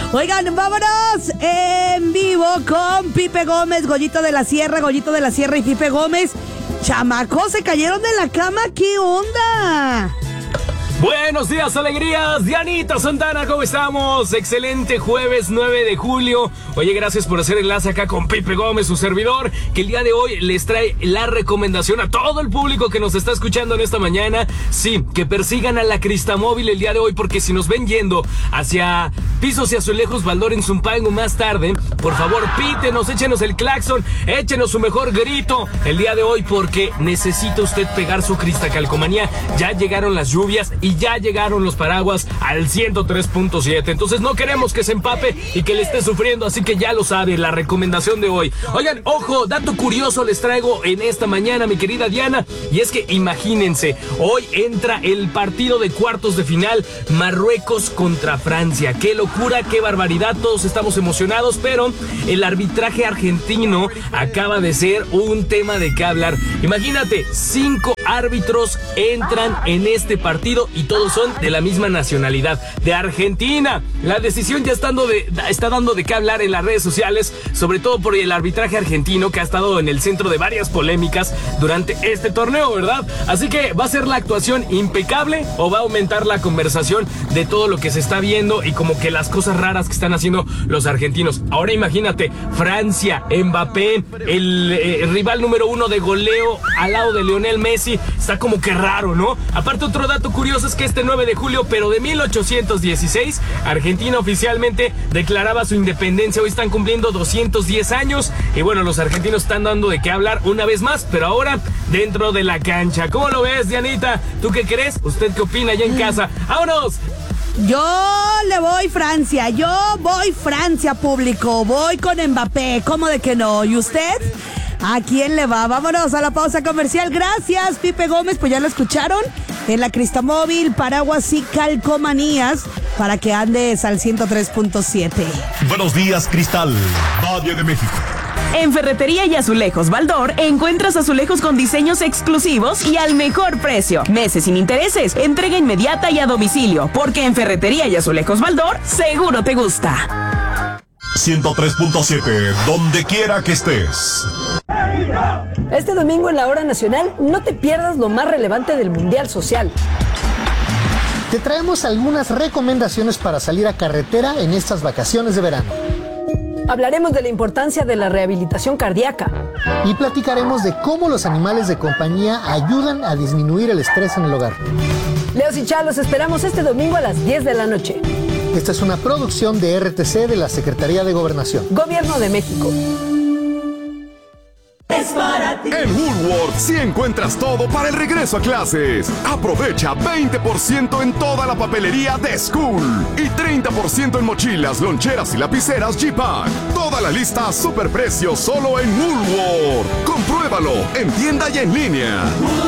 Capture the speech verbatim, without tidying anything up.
Oigan, vámonos en vivo con Pipe Gómez, Goyito de la Sierra, Goyito de la Sierra y Pipe Gómez. Chamacos, se cayeron de la cama, ¿qué onda? Buenos días, alegrías. Dianita Santana, ¿cómo estamos? Excelente jueves nueve de julio. Oye, gracias por hacer enlace acá con Pipe Gómez, su servidor, que el día de hoy les trae la recomendación a todo el público que nos está escuchando en esta mañana. Sí, que persigan a la Cristamóvil el día de hoy, porque si nos ven yendo hacia Pisos y Azulejos Baldor en Zumpango más tarde, por favor, pítenos, échenos el claxon, échenos su mejor grito el día de hoy, porque necesita usted pegar su cristacalcomanía. Ya llegaron las lluvias y Y ya llegaron los paraguas al ciento tres punto siete. Entonces no queremos que se empape y que le esté sufriendo, así que ya lo sabe, la recomendación de hoy. Oigan, ojo, dato curioso les traigo en esta mañana, mi querida Diana, y es que imagínense, hoy entra el partido de cuartos de final, Marruecos contra Francia. Qué locura, qué barbaridad, todos estamos emocionados, pero el arbitraje argentino acaba de ser un tema de qué hablar. Imagínate, cinco árbitros entran en este partido y todos son de la misma nacionalidad, de Argentina. La decisión ya estando de, está dando de qué hablar en las redes sociales, sobre todo por el arbitraje argentino, que ha estado en el centro de varias polémicas durante este torneo, ¿verdad? Así que, ¿va a ser la actuación impecable o va a aumentar la conversación de todo lo que se está viendo y como que las cosas raras que están haciendo los argentinos? Ahora imagínate, Francia, Mbappé, el, eh, el rival número uno de goleo al lado de Lionel Messi, está como que raro, ¿no? Aparte, otro dato curioso es que este nueve de julio, pero de mil ochocientos dieciséis, Argentina oficialmente declaraba su independencia. Hoy están cumpliendo doscientos diez años y bueno, los argentinos están dando de qué hablar una vez más, pero ahora dentro de la cancha. ¿Cómo lo ves, Dianita? ¿Tú qué crees? ¿Usted qué opina allá en casa? ¡Vámonos! Yo le voy Francia, yo voy Francia, público, voy con Mbappé, ¿cómo de que no? ¿Y usted? ¿A quién le va? Vámonos a la pausa comercial. Gracias, Pipe Gómez, pues ya lo escucharon. En la Cristamóvil, paraguas y calcomanías, para que andes al ciento tres punto siete. Buenos días, Cristal, Valle de México. En Ferretería y Azulejos Baldor encuentras azulejos con diseños exclusivos y al mejor precio. Meses sin intereses, entrega inmediata y a domicilio, porque en Ferretería y Azulejos Baldor seguro te gusta. ciento tres punto siete, donde quiera que estés. Este domingo en la Hora Nacional no te pierdas lo más relevante del Mundial Social. Te traemos algunas recomendaciones para salir a carretera en estas vacaciones de verano. Hablaremos de la importancia de la rehabilitación cardíaca. Y platicaremos de cómo los animales de compañía ayudan a disminuir el estrés en el hogar. Leos y Chá, los esperamos este domingo a las diez de la noche. Esta es una producción de R T C de la Secretaría de Gobernación. Gobierno de México. En Woolworth sí encuentras todo para el regreso a clases. Aprovecha veinte por ciento en toda la papelería de School y treinta por ciento en mochilas, loncheras y lapiceras G-Pack. Toda la lista a superprecio solo en Woolworth. Compruébalo en tienda y en línea.